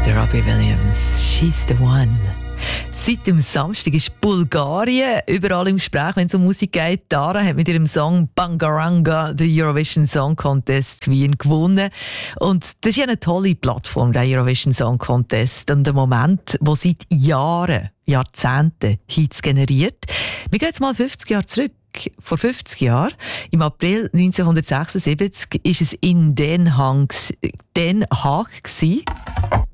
Der Robbie Williams, She's the One. Seit dem Samstag ist Bulgarien überall im Gespräch, wenn es um Musik geht. Dara hat mit ihrem Song Bangaranga den Eurovision Song Contest Wien gewonnen. Und das ist ja eine tolle Plattform, der Eurovision Song Contest. Und ein Moment, der seit Jahren, Jahrzehnten Hits generiert. Wir gehen jetzt mal 50 Jahre zurück. Vor 50 Jahren, im April 1976, ist es in Den Haag gewesen.